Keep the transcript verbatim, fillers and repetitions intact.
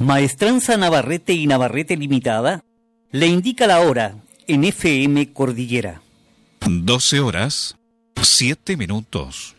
Maestranza Navarrete y Navarrete Limitada le indica la hora en F M Cordillera. doce horas, siete minutos.